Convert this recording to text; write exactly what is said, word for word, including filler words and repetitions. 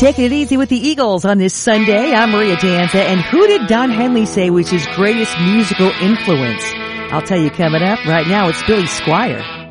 taking it easy with the Eagles on this Sunday. I'm Maria Danza, and who did Don Henley say was his greatest musical influence? I'll tell you coming up. Right now, it's Billy Squier.